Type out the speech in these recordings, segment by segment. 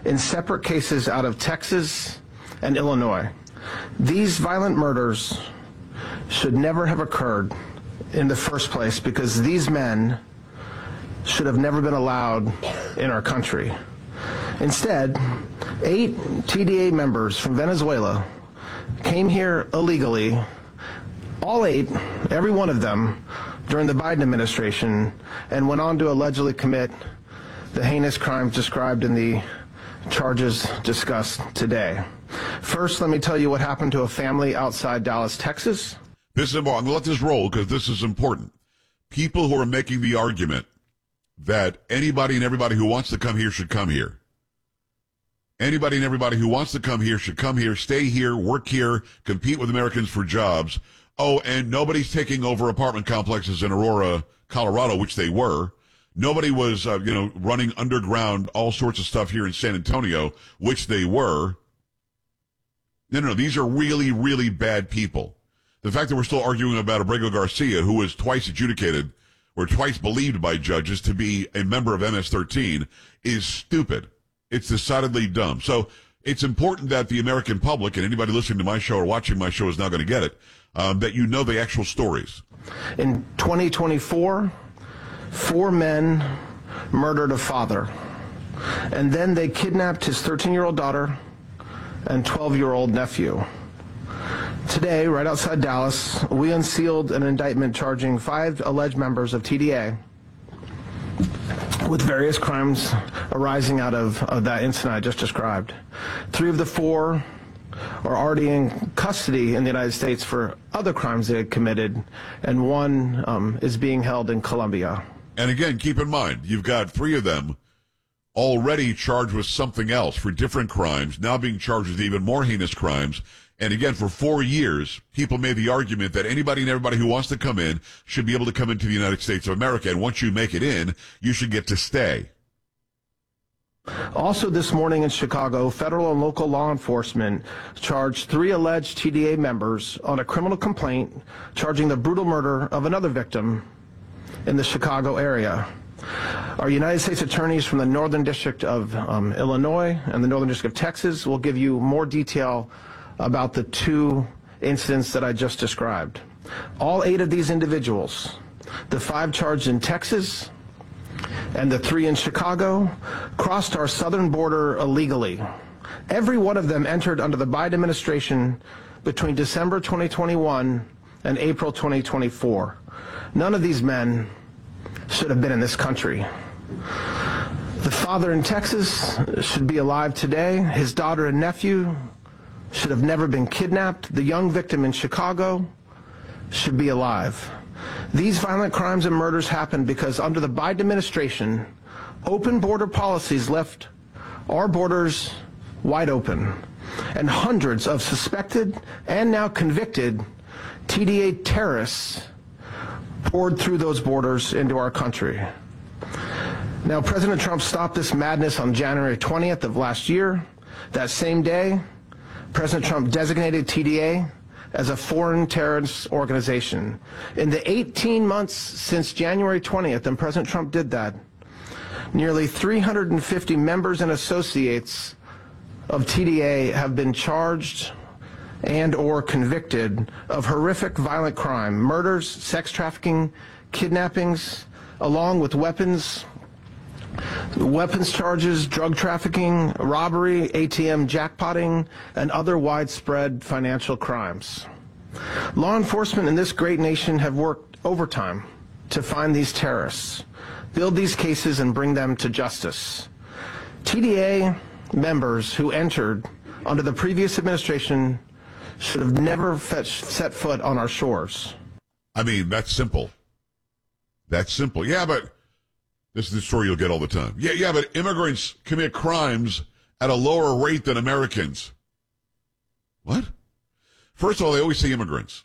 in separate cases out of Texas and Illinois. These violent murders should never have occurred in the first place because these men should have never been allowed in our country. Instead, 8 TDA members from Venezuela came here illegally, all 8, every one of them, during the Biden administration, and went on to allegedly commit the heinous crimes described in the charges discussed today. First, let me tell you what happened to a family outside Dallas, Texas. This is important. I'm going to let this roll because this is important. People who are making the argument that anybody and everybody who wants to come here should come here. Anybody and everybody who wants to come here should come here, stay here, work here, compete with Americans for jobs. Oh, and nobody's taking over apartment complexes in Aurora, Colorado, which they were. Nobody was, running underground, all sorts of stuff here in San Antonio, which they were. No, these are really, really bad people. The fact that we're still arguing about Abrego Garcia, who was twice adjudicated or twice believed by judges to be a member of MS-13, is stupid. It's decidedly dumb. So it's important that the American public and anybody listening to my show or watching my show is now going to get it, that you know the actual stories. In 2024, 4 men murdered a father, and then they kidnapped his 13-year-old daughter and 12-year-old nephew. Today, right outside Dallas, we unsealed an indictment charging 5 alleged members of TDA with various crimes arising out of that incident I just described. 3 of the 4 are already in custody in the United States for other crimes they had committed, and 1 is being held in Colombia. And again, keep in mind, you've got 3 of them already charged with something else for different crimes, now being charged with even more heinous crimes. And again, for 4 years, people made the argument that anybody and everybody who wants to come in should be able to come into the United States of America. And once you make it in, you should get to stay. Also this morning in Chicago, federal and local law enforcement charged 3 alleged TDA members on a criminal complaint charging the brutal murder of another victim in the Chicago area. Our United States attorneys from the Northern District of Illinois and the Northern District of Texas will give you more detail about the 2 incidents that I just described. All 8 of these individuals, the 5 charged in Texas and the 3 in Chicago, crossed our southern border illegally. Every one of them entered under the Biden administration between December 2021 and April 2024. None of these men should have been in this country. The father in Texas should be alive today. His daughter and nephew should have never been kidnapped. The young victim in Chicago should be alive. These violent crimes and murders happened because under the Biden administration, open border policies left our borders wide open, and hundreds of suspected and now convicted TDA terrorists poured through those borders into our country. Now, President Trump stopped this madness on January 20th of last year. That same day, President Trump designated TDA as a foreign terrorist organization. In the 18 months since January 20th, and President Trump did that, nearly 350 members and associates of TDA have been charged and or convicted of horrific violent crime, murders, sex trafficking, kidnappings, along with weapons charges, drug trafficking, robbery, ATM jackpotting, and other widespread financial crimes. Law enforcement in this great nation have worked overtime to find these terrorists, build these cases, and bring them to justice. TDA members who entered under the previous administration should have never set foot on our shores. I mean, that's simple. That's simple. Yeah, but this is the story you'll get all the time. Yeah, but immigrants commit crimes at a lower rate than Americans. What? First of all, they always say immigrants.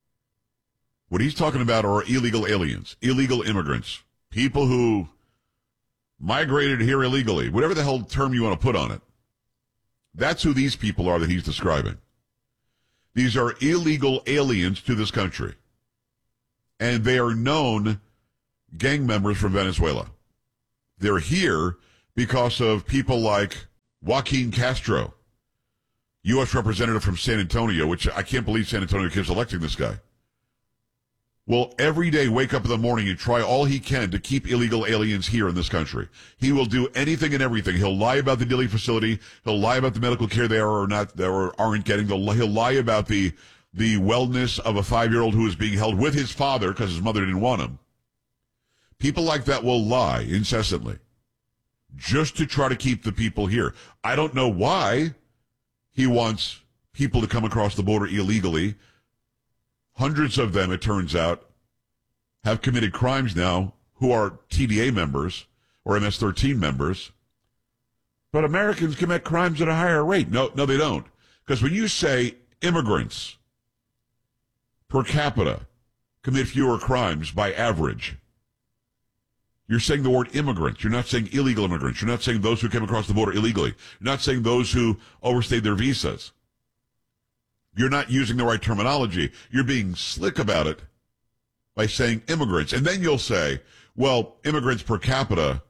What he's talking about are illegal aliens, illegal immigrants, people who migrated here illegally, whatever the hell term you want to put on it. That's who these people are that he's describing. These are illegal aliens to this country. And they are known gang members from Venezuela. They're here because of people like Joaquin Castro, U.S. representative from San Antonio, which I can't believe San Antonio keeps electing this guy, will every day wake up in the morning and try all he can to keep illegal aliens here in this country. He will do anything and everything. He'll lie about the Dilley facility. He'll lie about the medical care they are or not or aren't getting. He'll lie about the wellness of a 5-year-old who is being held with his father because his mother didn't want him. People like that will lie incessantly just to try to keep the people here. I don't know why he wants people to come across the border illegally. Hundreds of them, it turns out, have committed crimes now who are TDA members or MS-13 members. But Americans commit crimes at a higher rate. No, they don't. Because when you say immigrants per capita commit fewer crimes by average, you're saying the word immigrants. You're not saying illegal immigrants. You're not saying those who came across the border illegally. You're not saying those who overstayed their visas. You're not using the right terminology. You're being slick about it by saying immigrants. And then you'll say, well, immigrants per capita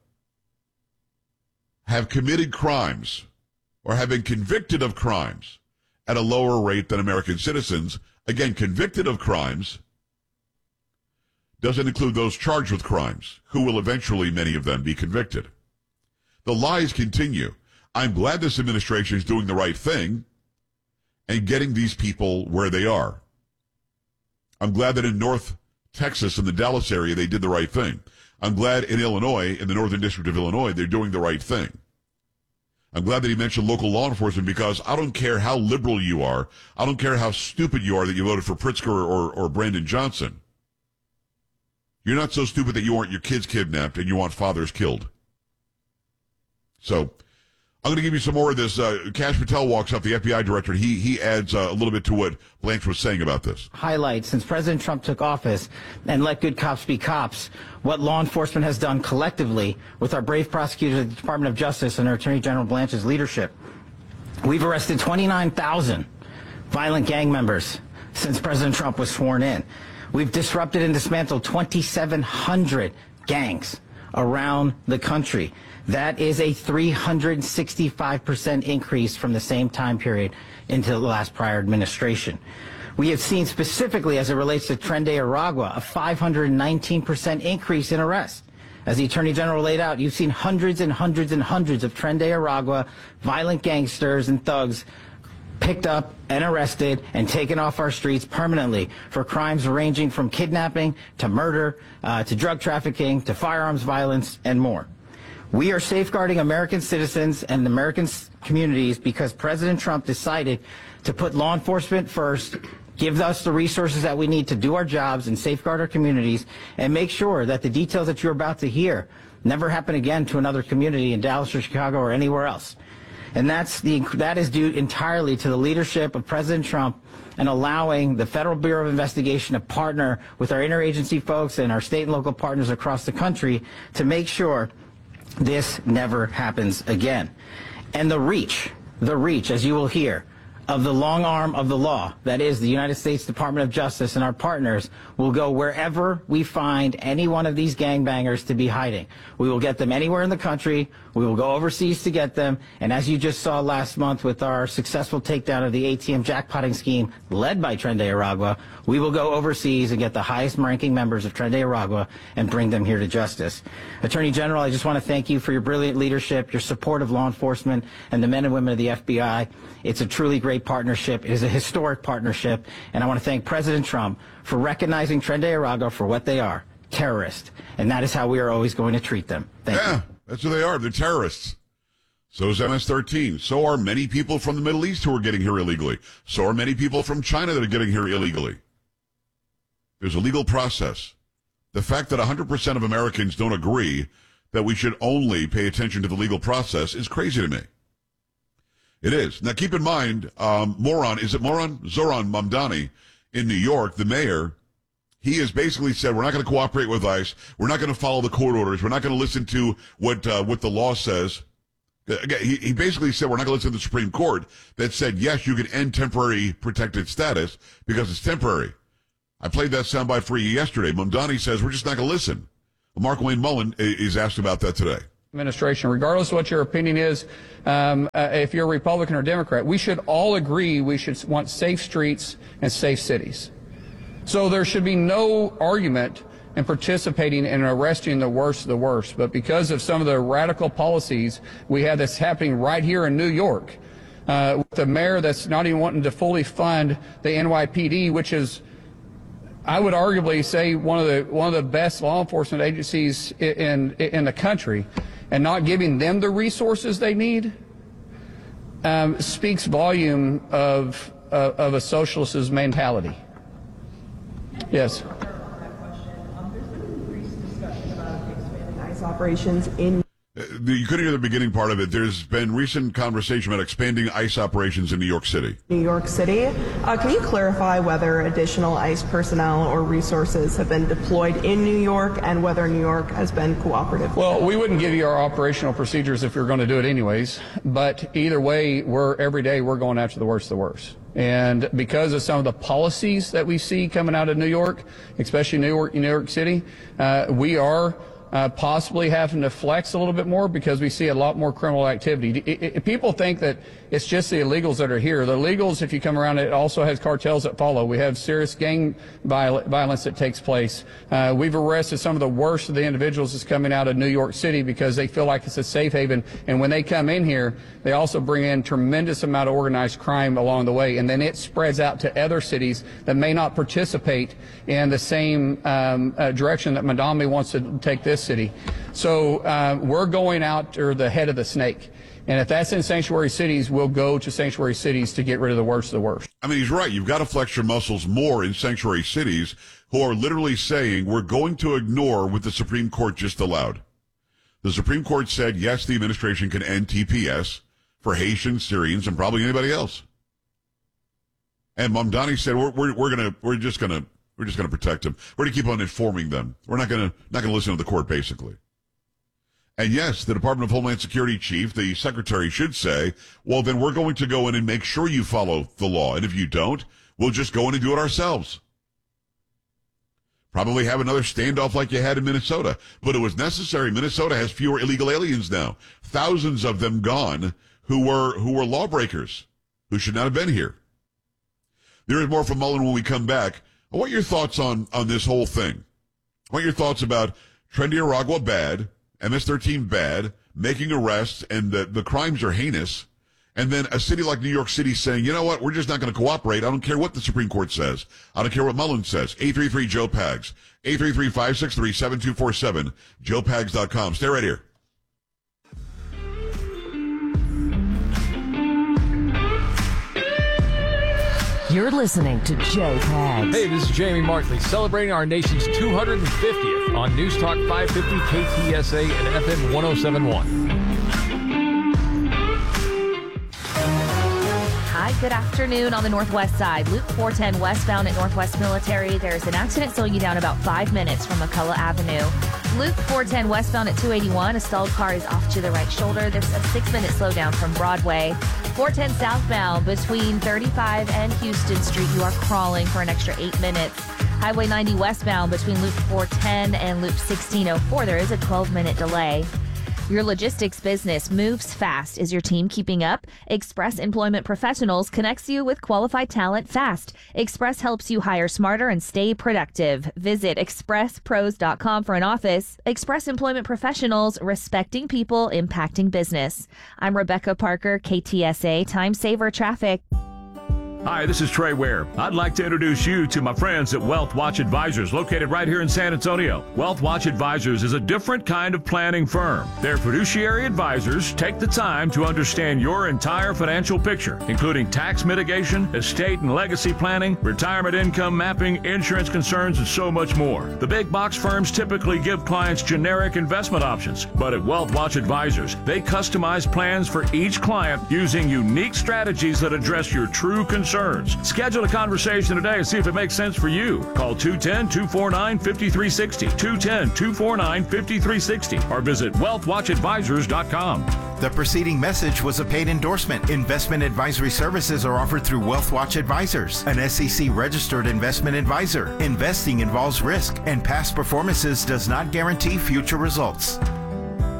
have committed crimes or have been convicted of crimes at a lower rate than American citizens. Again, convicted of crimes doesn't include those charged with crimes, who will eventually, many of them, be convicted. The lies continue. I'm glad this administration is doing the right thing and getting these people where they are. I'm glad that in North Texas, in the Dallas area, they did the right thing. I'm glad in Illinois, in the Northern District of Illinois, they're doing the right thing. I'm glad that he mentioned local law enforcement because I don't care how liberal you are. I don't care how stupid you are that you voted for Pritzker or Brandon Johnson. You're not so stupid that you want your kids kidnapped and you want fathers killed. So I'm going to give you some more of this. Kash Patel walks up, the FBI director, and he adds a little bit to what Blanche was saying about this. Highlight, since President Trump took office and let good cops be cops, what law enforcement has done collectively with our brave prosecutors at the Department of Justice and our Attorney General Blanche's leadership. We've arrested 29,000 violent gang members since President Trump was sworn in. We've disrupted and dismantled 2,700 gangs around the country. That is a 365% increase from the same time period into the last prior administration. We have seen specifically as it relates to Tren de Aragua, a 519% increase in arrests. As the Attorney General laid out, you've seen hundreds and hundreds and hundreds of Tren de Aragua violent gangsters and thugs picked up and arrested and taken off our streets permanently for crimes ranging from kidnapping to murder, to drug trafficking, to firearms violence, and more. We are safeguarding American citizens and American communities because President Trump decided to put law enforcement first, give us the resources that we need to do our jobs and safeguard our communities, and make sure that the details that you're about to hear never happen again to another community in Dallas or Chicago or anywhere else. And that is due entirely to the leadership of President Trump and allowing the Federal Bureau of Investigation to partner with our interagency folks and our state and local partners across the country to make sure this never happens again. And the reach, as you will hear, of the long arm of the law, that is the United States Department of Justice and our partners, will go wherever we find any one of these gangbangers to be hiding. We will get them anywhere in the country. We will go overseas to get them. And as you just saw last month with our successful takedown of the ATM jackpotting scheme led by Tren de Aragua, we will go overseas and get the highest ranking members of Tren de Aragua and bring them here to justice. Attorney General, I just want to thank you for your brilliant leadership, your support of law enforcement and the men and women of the FBI. It's a truly great partnership. It is a historic partnership. And I want to thank President Trump for recognizing Tren de Aragua for what they are, terrorists. And that is how we are always going to treat them. Thank you. That's who they are. They're terrorists. So is MS-13. So are many people from the Middle East who are getting here illegally. So are many people from China that are getting here illegally. There's a legal process. The fact that 100% of Americans don't agree that we should only pay attention to the legal process is crazy to me. It is. Now, keep in mind, Zoran Mamdani in New York, the mayor, he has basically said, we're not going to cooperate with ICE. We're not going to follow the court orders. We're not going to listen to what the law says. Again, he basically said, we're not going to listen to the Supreme Court that said, yes, you can end temporary protected status because it's temporary. I played that soundbite for you yesterday. Mamdani says, we're just not going to listen. Mark Wayne Mullen is asked about that today. Administration, regardless of what your opinion is, if you're a Republican or Democrat, we should all agree we should want safe streets and safe cities. So there should be no argument in participating in arresting the worst of the worst. But because of some of the radical policies we have that's happening right here in New York, with the mayor that's not even wanting to fully fund the NYPD, which is, I would arguably say, one of the best law enforcement agencies in the country, and not giving them the resources they need, speaks volume of a socialist's mentality. Yes. There's been recent discussion about expanding ICE operations in. You couldn't hear the beginning part of it. There's been recent conversation about expanding ICE operations in New York City. New York City. Can you clarify whether additional ICE personnel or resources have been deployed in New York and whether New York has been cooperative? Well, we wouldn't give you our operational procedures if we were going to do it anyways. But either way, every day we're going after the worst of the worst. And because of some of the policies that we see coming out of New York, especially New York City, we are possibly having to flex a little bit more because we see a lot more criminal activity. People think that it's just the illegals that are here. The illegals, if you come around, it also has cartels that follow. We have serious gang violence that takes place. We've arrested some of the worst of the individuals that's coming out of New York City because they feel like it's a safe haven. And when they come in here, they also bring in tremendous amount of organized crime along the way. And then it spreads out to other cities that may not participate in the same direction that Madame wants to take this city. So we're going after the head of the snake. And if that's in sanctuary cities, we'll go to sanctuary cities to get rid of the worst of the worst. I mean, he's right. You've got to flex your muscles more in sanctuary cities who are literally saying we're going to ignore what the Supreme Court just allowed. The Supreme Court said, yes, the administration can end TPS for Haitians, Syrians, and probably anybody else. And Mamdani said, we're just gonna protect them. We're going to keep on informing them. We're not going to listen to the court, basically. And yes, the Department of Homeland Security chief, the secretary, should say, well, then we're going to go in and make sure you follow the law. And if you don't, we'll just go in and do it ourselves. Probably have another standoff like you had in Minnesota. But it was necessary. Minnesota has fewer illegal aliens now. Thousands of them gone who were lawbreakers, who should not have been here. There is more from Mullen when we come back. What are your thoughts on this whole thing? What are your thoughts about Tren de Aragua bad, MS-13 bad, making arrests, and the crimes are heinous, and then a city like New York City saying, you know what, we're just not going to cooperate. I don't care what the Supreme Court says. I don't care what Mullen says. 833-JOE-PAGS. 833-563-7247. JoePags.com. Stay right here. You're listening to Joe Pags. Hey, this is Jamie Markley, celebrating our nation's 250th on News Talk 550 KTSA and FM 1071. Hi, good afternoon on the Northwest side. Loop 410 westbound at Northwest Military. There's an accident slowing you down about 5 minutes from McCullough Avenue. Loop 410 westbound at 281. A stalled car is off to the right shoulder. There's a 6-minute slowdown from Broadway. 410 southbound between 35 and Houston Street. You are crawling for an extra 8 minutes. Highway 90 westbound between Loop 410 and Loop 1604. There is a 12-minute delay. Your logistics business moves fast. Is your team keeping up? Express Employment Professionals connects you with qualified talent fast. Express helps you hire smarter and stay productive. Visit expresspros.com for an office. Express Employment Professionals, respecting people, impacting business. I'm Rebecca Parker, KTSA Time Saver Traffic. Hi, this is Trey Ware. I'd like to introduce you to my friends at Wealth Watch Advisors, located right here in San Antonio. Wealth Watch Advisors is a different kind of planning firm. Their fiduciary advisors take the time to understand your entire financial picture, including tax mitigation, estate and legacy planning, retirement income mapping, insurance concerns, and so much more. The big box firms typically give clients generic investment options, but at Wealth Watch Advisors, they customize plans for each client using unique strategies that address your true concerns. Schedule a conversation today and see if it makes sense for you. Call 210-249-5360, 210-249-5360, or visit wealthwatchadvisors.com. The preceding message was a paid endorsement. Investment advisory services are offered through Wealth Watch Advisors, an SEC-registered investment advisor. Investing involves risk, and past performances does not guarantee future results.